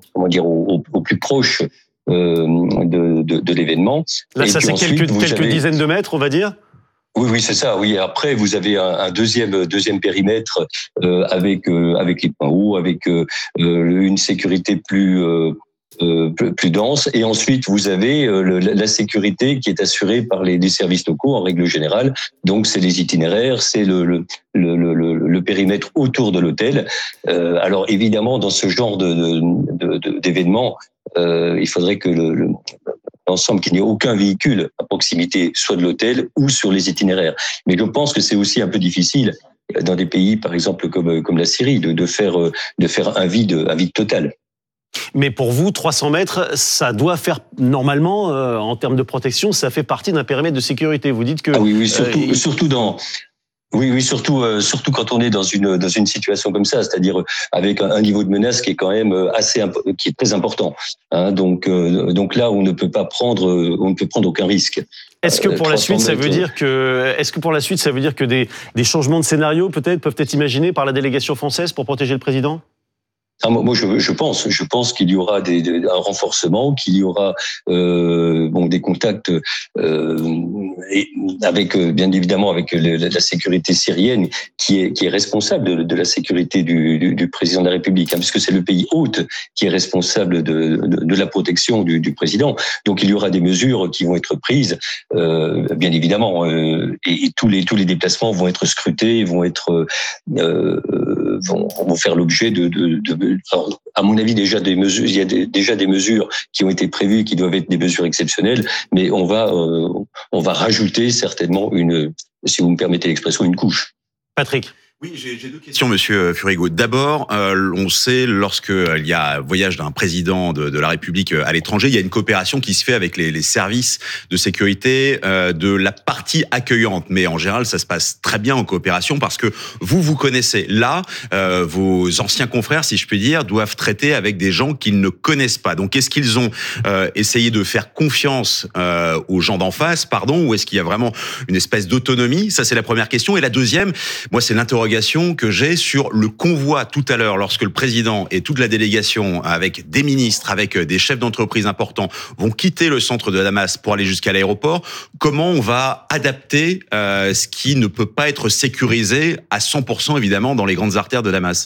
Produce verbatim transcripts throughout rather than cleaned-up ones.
comment dire, au, au, au plus proche euh, de, de, de l'événement. Là, et ça c'est ensuite, quelques, quelques avez... dizaines de mètres, on va dire. Oui, oui, c'est ça. Oui, après vous avez un, un deuxième deuxième périmètre euh, avec euh, avec les points hauts, avec euh, une sécurité plus euh, euh, plus, plus dense, et ensuite vous avez euh, le, la sécurité qui est assurée par les, les services locaux en règle générale. Donc c'est les itinéraires, c'est le le, le le le périmètre autour de l'hôtel. Euh, alors évidemment, dans ce genre de, de, de d'événements, euh, il faudrait que le, le l'ensemble, qu'il n'y ait aucun véhicule à proximité, soit de l'hôtel ou sur les itinéraires. Mais je pense que c'est aussi un peu difficile dans des pays, par exemple comme comme la Syrie, de, de faire de faire un vide un vide total. Mais pour vous, trois cents mètres, ça doit faire normalement, euh, en termes de protection, ça fait partie d'un périmètre de sécurité. Vous dites que ah oui, oui, surtout, euh, surtout dans Oui, oui, surtout, euh, surtout quand on est dans une dans une situation comme ça, c'est-à-dire avec un, un niveau de menace qui est quand même assez qui est très important. Hein, donc euh, donc là, on ne peut pas prendre, on ne peut prendre aucun risque. Est-ce que pour la suite, ça veut dire que est-ce que pour la suite, ça veut dire que des des changements de scénario peut-être peuvent être imaginés par la délégation française pour protéger le président? Ah, moi, je, je pense, je pense qu'il y aura des, des, un renforcement, qu'il y aura euh, bon des contacts euh, et avec bien évidemment avec le, la sécurité syrienne qui est qui est responsable de, de la sécurité du, du, du président de la République, hein, puisque c'est le pays hôte qui est responsable de, de, de la protection du, du président. Donc il y aura des mesures qui vont être prises, euh, bien évidemment, euh, et, et tous les tous les déplacements vont être scrutés, vont être euh, vont, vont faire l'objet de, de, de Alors, à mon avis, déjà des mesures, il y a des, déjà des mesures qui ont été prévues, qui doivent être des mesures exceptionnelles, mais on va, euh, on va rajouter certainement une, si vous me permettez l'expression, une couche. Patrick. Oui, j'ai, j'ai deux questions, Monsieur Furigo. D'abord, euh, on sait, lorsque il y a voyage d'un président de, de la République à l'étranger, il y a une coopération qui se fait avec les, les services de sécurité euh, de la partie accueillante. Mais en général, ça se passe très bien en coopération parce que vous, vous connaissez. Là, euh, vos anciens confrères, si je puis dire, doivent traiter avec des gens qu'ils ne connaissent pas. Donc, est-ce qu'ils ont euh, essayé de faire confiance euh, aux gens d'en face, pardon, ou est-ce qu'il y a vraiment une espèce d'autonomie? Ça, c'est la première question. Et la deuxième, moi, c'est l'interrogation que j'ai sur le convoi tout à l'heure, lorsque le président et toute la délégation, avec des ministres, avec des chefs d'entreprise importants, vont quitter le centre de Damas pour aller jusqu'à l'aéroport. Comment on va adapter euh, ce qui ne peut pas être sécurisé à cent pour cent, évidemment, dans les grandes artères de Damas?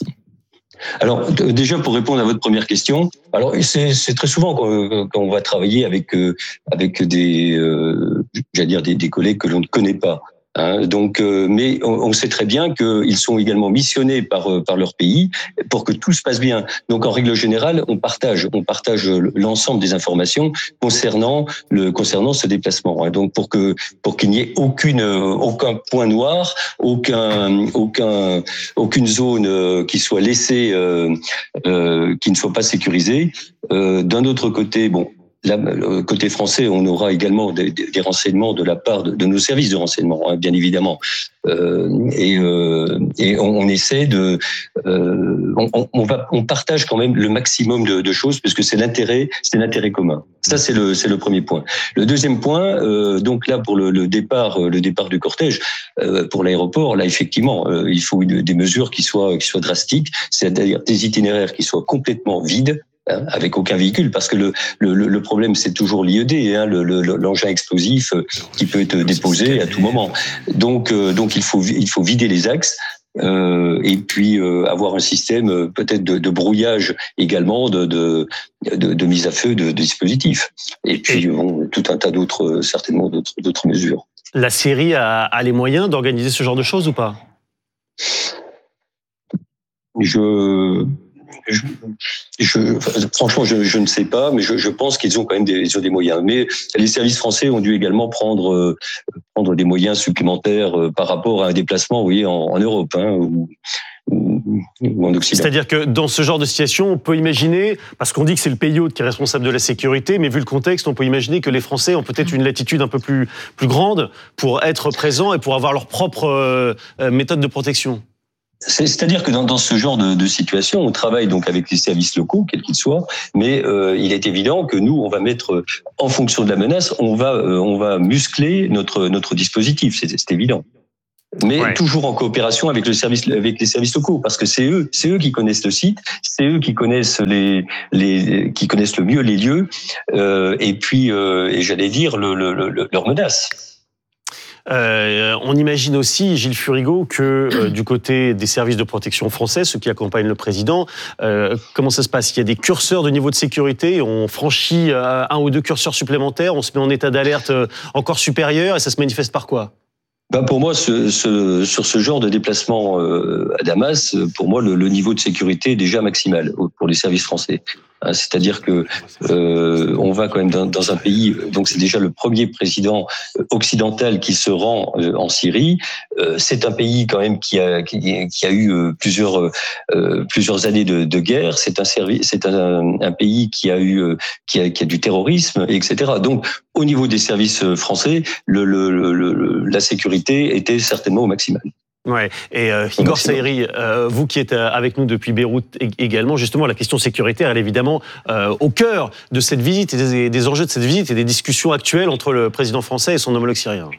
Alors déjà, pour répondre à votre première question, alors c'est, c'est très souvent quand, quand on va travailler avec avec des euh, j'allais dire des, des collègues que l'on ne connaît pas. Hein, donc, euh, mais on, on sait très bien qu'ils sont également missionnés par par leur pays pour que tout se passe bien. Donc, en règle générale, on partage, on partage l'ensemble des informations concernant le concernant ce déplacement. Hein. Donc, pour que pour qu'il n'y ait aucune aucun point noir, aucun aucun aucune zone qui soit laissée, euh, euh, qui ne soit pas sécurisée. Euh, d'un autre côté, bon. Là, côté français, on aura également des, des renseignements de la part de, de nos services de renseignement, hein, bien évidemment. Euh, et, euh, et on, on essaie de, euh, on, on va, on partage quand même le maximum de, de choses parce que c'est l'intérêt, c'est l'intérêt commun. Ça, c'est le, c'est le premier point. Le deuxième point, euh, donc là pour le, le départ, le départ du cortège euh, pour l'aéroport, là effectivement, euh, il faut une, des mesures qui soient, qui soient drastiques, c'est-à-dire des itinéraires qui soient complètement vides. Avec aucun véhicule, parce que le le, le problème c'est toujours l'I E D, hein, le, le, l'engin explosif qui peut être déposé à tout moment. Donc euh, donc il faut il faut vider les axes. Euh, et puis euh, avoir un système euh, peut-être de, de brouillage également, de, de, de, de mise à feu de, de dispositifs. Et puis bon, tout un tas d'autres, certainement d'autres, d'autres mesures. La Syrie a, a les moyens d'organiser ce genre de choses ou pas? Je... Je, je, franchement, je, je ne sais pas, mais je, je pense qu'ils ont quand même des, ils ont des moyens. Mais les services français ont dû également prendre, euh, prendre des moyens supplémentaires euh, par rapport à un déplacement, vous voyez, en, en Europe hein, ou, ou, ou en Occident. C'est-à-dire que dans ce genre de situation, on peut imaginer, parce qu'on dit que c'est le pays hôte qui est responsable de la sécurité, mais vu le contexte, on peut imaginer que les Français ont peut-être une latitude un peu plus, plus grande pour être présents et pour avoir leur propre euh, méthode de protection. C'est-à-dire que dans, dans ce genre de, de situation, on travaille donc avec les services locaux, quels qu'ils soient, mais euh, il est évident que nous, on va mettre, en fonction de la menace, on va, euh, on va muscler notre notre dispositif. C'est, c'est évident. mais ouais. toujours en coopération avec le service, avec les services locaux, parce que c'est eux, c'est eux qui connaissent le site, c'est eux qui connaissent les, les, qui connaissent le mieux les lieux, euh, et puis, euh, et j'allais dire le, le, le, leurs menaces. Euh, on imagine aussi, Gilles Furigot, que euh, du côté des services de protection français, ceux qui accompagnent le président, euh, comment ça se passe? Il y a des curseurs de niveau de sécurité, on franchit euh, un ou deux curseurs supplémentaires, on se met en état d'alerte euh, encore supérieur, et ça se manifeste par quoi? Ben pour moi, ce, ce, sur ce genre de déplacement euh, à Damas, pour moi, le, le niveau de sécurité est déjà maximal pour les services français. Hein, c'est-à-dire que euh, on va quand même dans, dans un pays, donc c'est déjà le premier président occidental qui se rend euh, en Syrie. Euh, c'est un pays quand même qui a qui, qui a eu euh, plusieurs euh, plusieurs années de, de guerre. C'est un service, c'est un, un pays qui a eu euh, qui a, qui a du terrorisme, et cetera. Donc au niveau des services français, le, le, le, le la sécurité était certainement au maximal. Ouais. Et euh, Igor Saïri, euh, vous qui êtes avec nous depuis Beyrouth également, justement, la question sécuritaire, elle est évidemment euh, au cœur de cette visite et des, des enjeux de cette visite et des discussions actuelles entre le président français et son homologue syrien.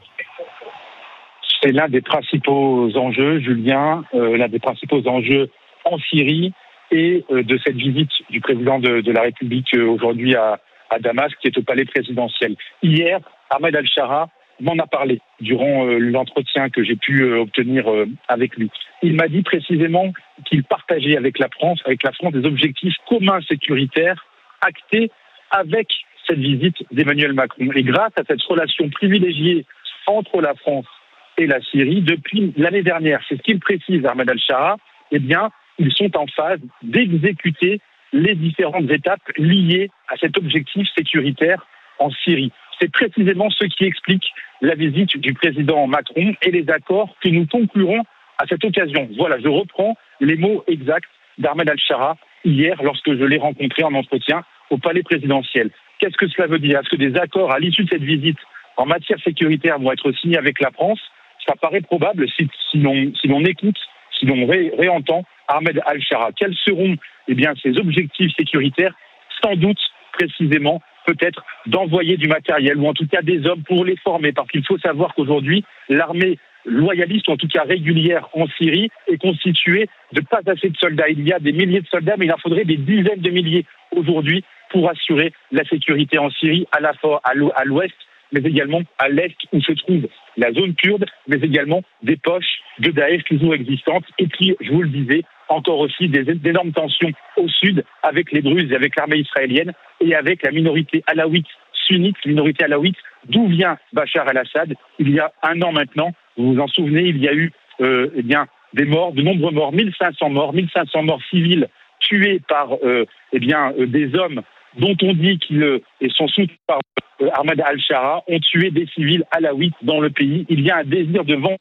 C'est l'un des principaux enjeux, Julien, euh, l'un des principaux enjeux en Syrie et euh, de cette visite du président de, de la République euh, aujourd'hui à, à Damas, qui est au palais présidentiel. Hier, Ahmed Al-Shara m'en a parlé durant euh, l'entretien que j'ai pu euh, obtenir euh, avec lui. Il m'a dit précisément qu'il partageait avec la France, avec la France des objectifs communs sécuritaires actés avec cette visite d'Emmanuel Macron. Et grâce à cette relation privilégiée entre la France et la Syrie, depuis l'année dernière, c'est ce qu'il précise, Ahmed Al-Shara, eh bien, ils sont en phase d'exécuter les différentes étapes liées à cet objectif sécuritaire en Syrie. C'est précisément ce qui explique la visite du président Macron et les accords que nous conclurons à cette occasion. Voilà, je reprends les mots exacts d'Ahmed Al-Shara hier lorsque je l'ai rencontré en entretien au palais présidentiel. Qu'est-ce que cela veut dire? Est-ce que des accords à l'issue de cette visite en matière sécuritaire vont être signés avec la France? Ça paraît probable si, si l'on si l'on écoute, si l'on ré, réentend Ahmed Al-Shara. Quels seront eh bien, ces objectifs sécuritaires? Sans doute, précisément, peut-être d'envoyer du matériel ou en tout cas des hommes pour les former, parce qu'il faut savoir qu'aujourd'hui, l'armée loyaliste, ou en tout cas régulière en Syrie, est constituée de pas assez de soldats. Il y a des milliers de soldats, mais il en faudrait des dizaines de milliers aujourd'hui pour assurer la sécurité en Syrie, à la fois à l'ouest, mais également à l'est où se trouve la zone kurde, mais également des poches de Daesh toujours existantes. Et puis, je vous le disais, encore aussi des d'énormes tensions au sud avec les Druzes et avec l'armée israélienne et avec la minorité alaouite sunnite, minorité alaouite, d'où vient Bachar el-Assad. Il y a un an maintenant, vous vous en souvenez, il y a eu euh, eh bien, des morts, de nombreux morts, mille cinq cents morts, mille cinq cents morts civils tués par euh, eh bien, euh, des hommes dont on dit qu'ils euh, sont soutenus par euh, Ahmed Al-Shara, ont tué des civils alaouites dans le pays. Il y a un désir de vendre.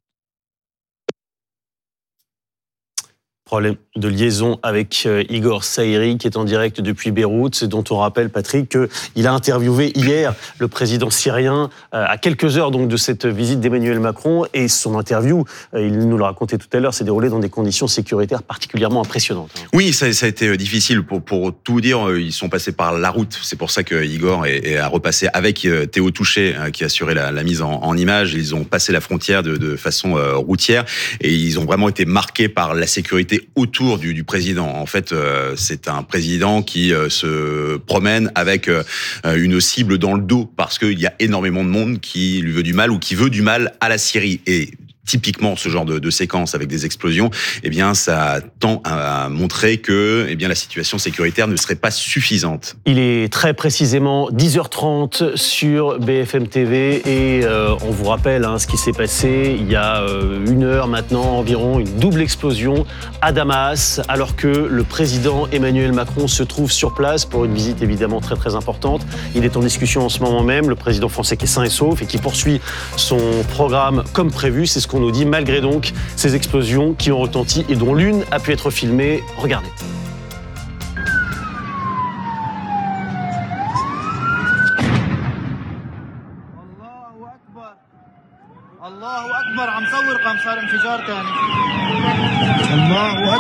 Problème de liaison avec euh, Igor Saïri, qui est en direct depuis Beyrouth, dont on rappelle, Patrick, qu'il a interviewé hier le président syrien euh, à quelques heures donc de cette visite d'Emmanuel Macron, et son interview, euh, il nous l'a raconté tout à l'heure, s'est déroulée dans des conditions sécuritaires particulièrement impressionnantes. Oui, ça, ça a été difficile. Pour, pour tout dire, ils sont passés par la route. C'est pour ça que Igor est, est a repassé avec Théo Touchet, qui assurait la, la mise en, en image. Ils ont passé la frontière de, de façon euh, routière, et ils ont vraiment été marqués par la sécurité autour du, du président. En fait, euh, c'est un président qui euh, se promène avec euh, une cible dans le dos, parce qu'il y a énormément de monde qui lui veut du mal ou qui veut du mal à la Syrie. Et typiquement, ce genre de, de séquence avec des explosions, eh bien, ça tend à montrer que, eh bien, la situation sécuritaire ne serait pas suffisante. Il est très précisément dix heures trente sur B F M T V et euh, on vous rappelle hein, ce qui s'est passé il y a euh, une heure maintenant environ, une double explosion à Damas, alors que le président Emmanuel Macron se trouve sur place pour une visite évidemment très très importante. Il est en discussion en ce moment même, le président français qui est sain et sauf et qui poursuit son programme comme prévu. C'est ce qu'on nous dit, malgré donc ces explosions qui ont retenti et dont l'une a pu être filmée. Regardez.